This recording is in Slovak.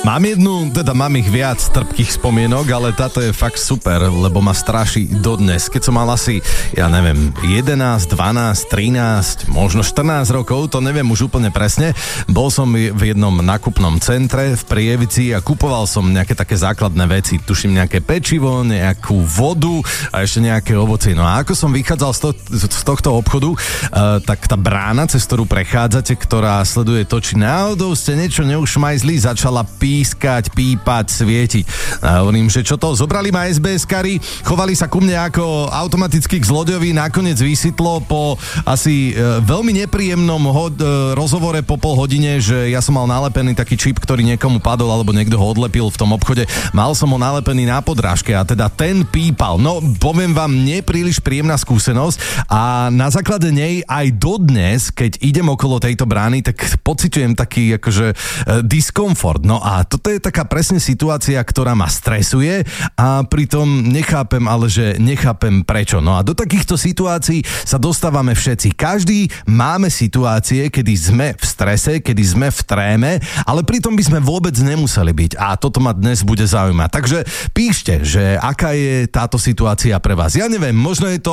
Mám ich viac trpkých spomienok, ale táto je fakt super, lebo ma straší dodnes. Keď som mal asi, 11, 12, 13, možno 14 rokov, to neviem už úplne presne, bol som v jednom nákupnom centre v Prievidzi a kupoval som nejaké také základné veci. Tuším nejaké pečivo, nejakú vodu a ešte nejaké ovocie. No a ako som vychádzal z tohto obchodu, tak tá brána, cez ktorú prechádzate, ktorá sleduje to, či náhodou ste niečo neušmajzli, začala pískať, pípať, svietiť. A hovorím, že čo to, zobrali ma SBS-kari, chovali sa ku mne ako automaticky k zloďovi, nakoniec vysvetlo po asi veľmi nepríjemnom rozhovore po pol hodine, že ja som mal nalepený taký čip, ktorý niekomu padol, alebo niekto ho odlepil v tom obchode. Mal som ho nalepený na podrážke a teda ten pípal. No, poviem vám, nepríliš príjemná skúsenosť a na základe nej aj dodnes, keď idem okolo tejto brány, tak pociťujem taký akože diskomfort. No a toto je taká presne situácia, ktorá ma stresuje a pritom nechápem prečo. No a do takýchto situácií sa dostávame všetci. Každý máme situácie, kedy sme v strese, kedy sme v tréme, ale pritom by sme vôbec nemuseli byť. A toto ma dnes bude zaujímať. Takže píšte, že aká je táto situácia pre vás. Ja neviem, možno je to